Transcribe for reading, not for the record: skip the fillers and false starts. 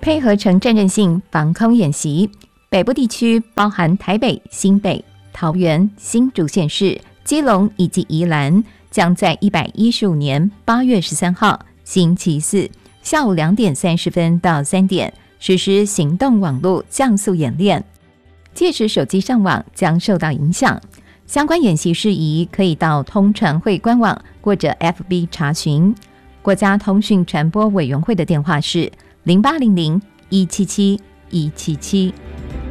配合成战争性防空演习，北部地区包含台北、新北、桃园、新竹县市、基隆以及宜兰，将在115年8月13号星期四下午2点30分到3点实施行动网络降速演练，届时手机上网将受到影响。相关演习事宜可以到通传会官网或者 FB 查询。国家通讯传播委员会的电话是0800-177-177。